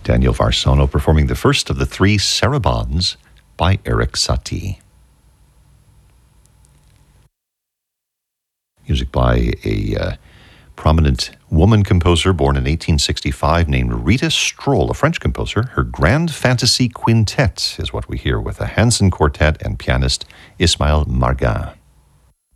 Daniel Varsono performing the first of the three Sarabands by Erik Satie. Music by a prominent woman composer born in 1865 named Rita Stroll, a French composer. Her Grand Fantasy Quintet is what we hear with a Hansen Quartet and pianist Ismail Margin.